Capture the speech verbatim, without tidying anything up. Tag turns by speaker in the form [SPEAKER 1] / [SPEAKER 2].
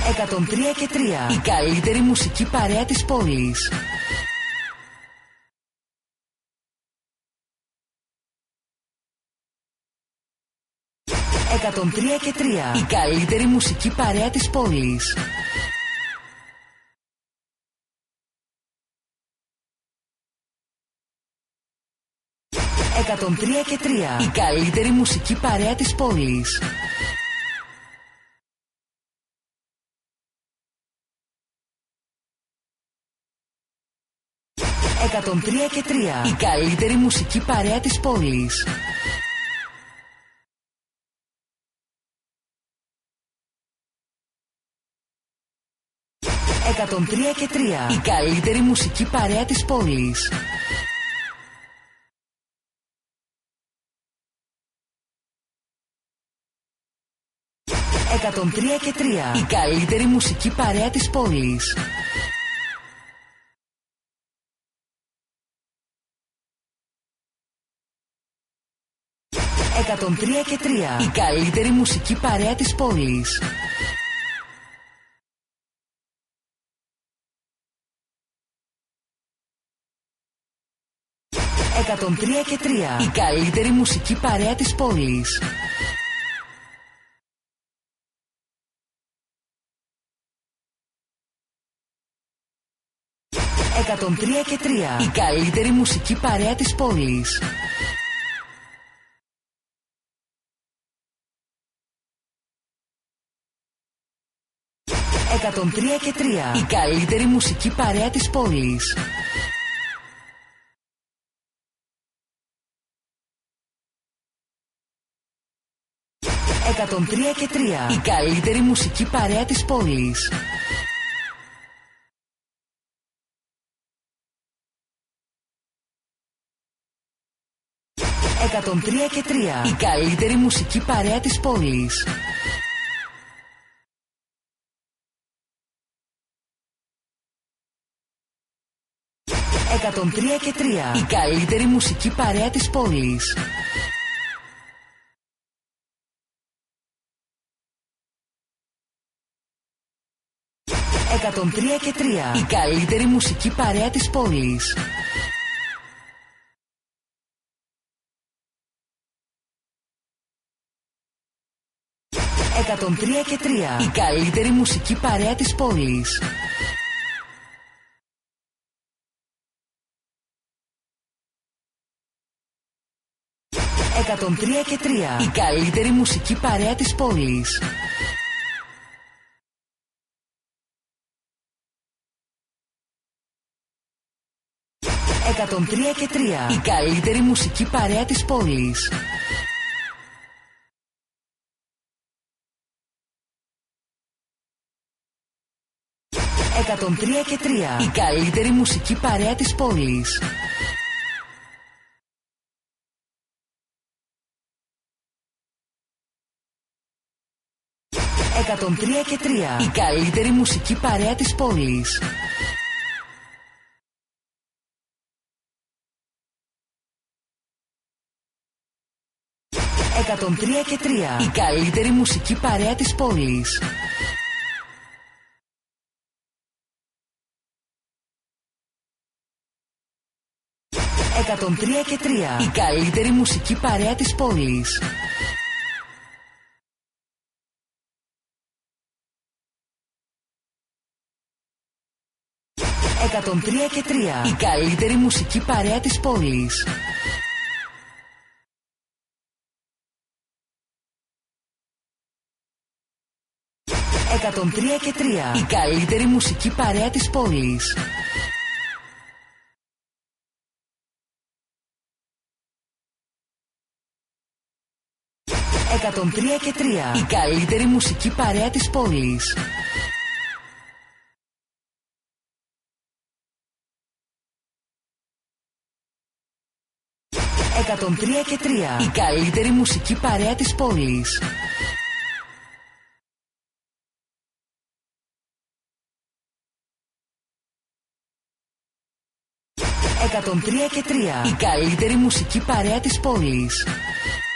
[SPEAKER 1] εκατόν τρία και τρία. Η καλύτερη μουσική παρέα της πόλης. εκατόν τρία και τρία. Η καλύτερη μουσική παρέα της πόλης. εκατόν τρία και τρία. Η καλύτερη μουσική παρέα της πόλης. εκατόν τρία και τρία. Η καλύτερη μουσική παρέα της πόλης. εκατόν τρία και τρία. Η καλύτερη μουσική παρέα της πόλης. εκατόν τρία και τρία. Η καλύτερη μουσική παρέα της πόλης. εκατόν τρία και τρία. Η καλύτερη μουσική παρέα της πόλης. εκατόν τρία και τρία. Η καλύτερη μουσική παρέα της πόλης. εκατόν τρία και τρία. Η καλύτερη μουσική παρέα της πόλης. εκατόν τρία και τρία. Η καλύτερη μουσική παρέα της πόλης. εκατόν τρία και τρία. Η καλύτερη μουσική παρέα της πόλης. εκατόν τρία και τρία. Η καλύτερη μουσική παρέα της πόλης. εκατόν τρία και τρία. Η καλύτερη μουσική παρέα της πόλης. εκατόν τρία και τρία. Η καλύτερη μουσική παρέα της πόλης. εκατόν τρία και τρία. Η καλύτερη μουσική παρέα της πόλης. εκατόν τρία και τρία. Η καλύτερη μουσική παρέα της πόλης. εκατόν τρία και τρία. Η καλύτερη μουσική παρέα της πόλης. εκατόν τρία και τρία. Η καλύτερη μουσική παρέα της πόλης. εκατόν τρία και τρία. Η καλύτερη μουσική παρέα της πόλης. εκατόν τρία και τρία. Η καλύτερη μουσική παρέα της πόλης. εκατόν τρία και τρία. Η καλύτερη μουσική παρέα της πόλης. εκατόν τρία και τρία. Η καλύτερη μουσική παρέα της πόλης. εκατόν τρία και τρία. Η καλύτερη μουσική παρέα της πόλης. εκατόν τρία και τρία. Η καλύτερη μουσική παρέα της πόλης. εκατόν τρία και τρία. Η καλύτερη μουσική παρέα της πόλης. εκατόν τρία και τρία. Η καλύτερη μουσική παρέα της πόλης.